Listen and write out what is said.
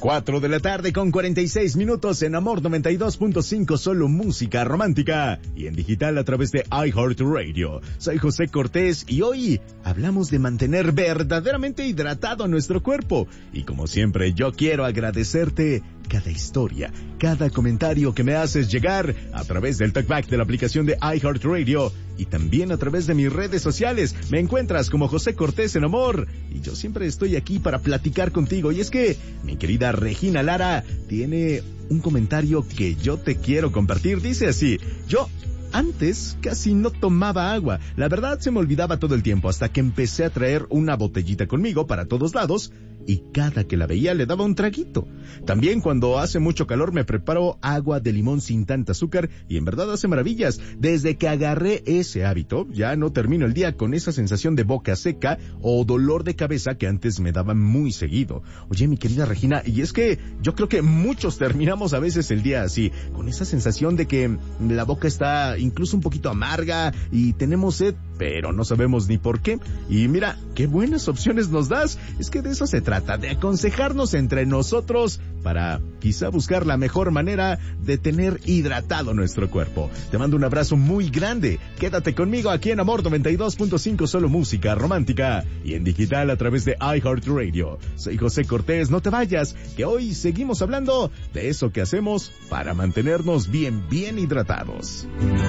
4 de la tarde con 46 minutos en Amor 92.5, solo música romántica y en digital a través de iHeartRadio. Soy José Cortés y hoy hablamos de mantener verdaderamente hidratado nuestro cuerpo. Y como siempre, yo quiero agradecerte cada historia, cada comentario que me haces llegar a través del talkback de la aplicación de iHeartRadio y también a través de mis redes sociales. Me encuentras como José Cortés en Amor y yo siempre estoy aquí para platicar contigo. Y es que mi querida Regina Lara tiene un comentario que yo te quiero compartir. Dice así: yo antes casi no tomaba agua. La verdad se me olvidaba todo el tiempo hasta que empecé a traer una botellita conmigo para todos lados y cada que la veía le daba un traguito. También cuando hace mucho calor me preparo agua de limón sin tanta azúcar y en verdad hace maravillas. Desde que agarré ese hábito ya no termino el día con esa sensación de boca seca o dolor de cabeza que antes me daba muy seguido. Oye, mi querida Regina, y es que yo creo que muchos terminamos a veces el día así, con esa sensación de que la boca está incluso un poquito amarga y tenemos sed, pero no sabemos ni por qué. Y mira, qué buenas opciones nos das. Es que de eso se trata, de aconsejarnos entre nosotros para quizá buscar la mejor manera de tener hidratado nuestro cuerpo. Te mando un abrazo muy grande. Quédate conmigo aquí en Amor 92.5, solo música romántica y en digital a través de iHeartRadio. Soy José Cortés, no te vayas, que hoy seguimos hablando de eso que hacemos para mantenernos bien hidratados.